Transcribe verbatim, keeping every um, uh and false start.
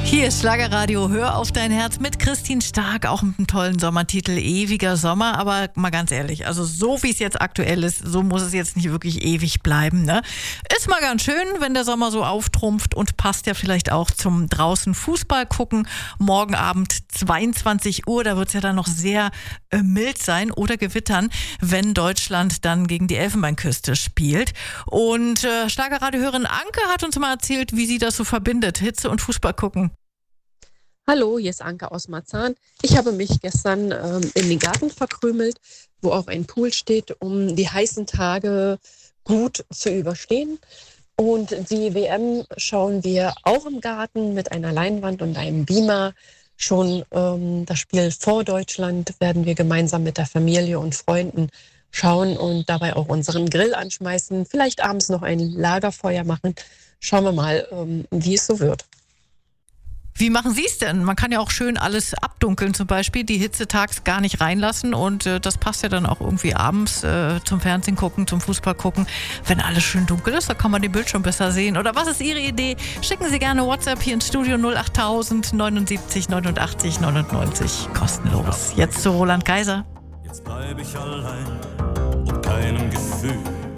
Hier ist Schlagerradio, hör auf dein Herz mit Christine Stark, auch mit einem tollen Sommertitel, Ewiger Sommer. Aber mal ganz ehrlich, also so wie es jetzt aktuell ist, so muss es jetzt nicht wirklich ewig bleiben, ne? Ist mal ganz schön, wenn der Sommer so auftrumpft und passt ja vielleicht auch zum draußen Fußball gucken. Morgen Abend zweiundzwanzig Uhr, da wird es ja dann noch sehr äh, mild sein oder gewittern, wenn Deutschland dann gegen die Elfenbeinküste spielt. Und äh, Schlagerradiohörerin Anke hat uns mal erzählt, wie sie das so verbindet, Hitze und Fußball gucken. Hallo, hier ist Anke aus Marzahn. Ich habe mich gestern ähm, in den Garten verkrümelt, wo auch ein Pool steht, um die heißen Tage gut zu überstehen. Und die W M schauen wir auch im Garten mit einer Leinwand und einem Beamer. Schon ähm, das Spiel vor Deutschland werden wir gemeinsam mit der Familie und Freunden schauen und dabei auch unseren Grill anschmeißen. Vielleicht abends noch ein Lagerfeuer machen. Schauen wir mal, ähm, wie es so wird. Wie machen Sie es denn? Man kann ja auch schön alles abdunkeln, zum Beispiel die Hitze tags gar nicht reinlassen und äh, das passt ja dann auch irgendwie abends äh, zum Fernsehen gucken, zum Fußball gucken. Wenn alles schön dunkel ist, da kann man den Bildschirm besser sehen. Oder was ist Ihre Idee? Schicken Sie gerne WhatsApp hier ins Studio null acht tausend neunundsiebzig neunundachtzig neunundneunzig, kostenlos. Jetzt zu Roland Kaiser. Jetzt bleib ich allein und keinem Gefühl.